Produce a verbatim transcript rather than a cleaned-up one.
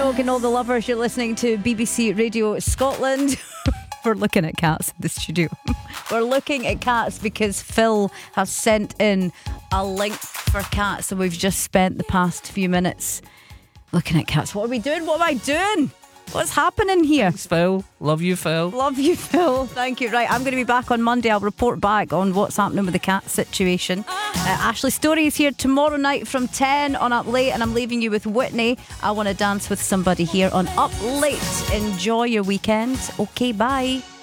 Minogue and all the lovers. You're listening to B B C Radio Scotland. We're looking at cats in the studio. We're looking at cats because Phil has sent in a link for cats, and we've just spent the past few minutes looking at cats. What are we doing? What am I doing? What's happening here? Thanks, Phil. Love you, Phil. Love you, Phil. Thank you. Right, I'm going to be back on Monday. I'll report back on what's happening with the cat situation. Uh, Ashley Story is here tomorrow night from ten on Up Late, and I'm leaving you with Whitney. I Want to Dance with Somebody here on Up Late. Enjoy your weekend. Okay, bye.